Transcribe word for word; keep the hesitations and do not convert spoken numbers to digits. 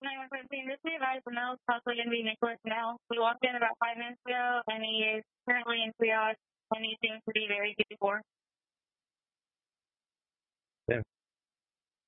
nine one five team, this is advice from Mel. It's possibly going to be Nicholas Mel. We walked in about five minutes ago, and he is currently in triage, and he seems to be very good for.